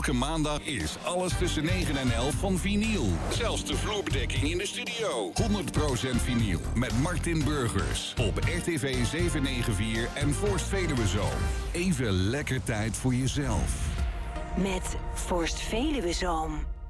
Elke maandag is alles tussen 9 en 11 van vinyl. Zelfs de vloerbedekking in de studio. 100% vinyl met Martin Burgers. Op RTV 794 en Forst Veluwe Zoom. Even lekker tijd voor jezelf. Met Forst Veluwe Zoom.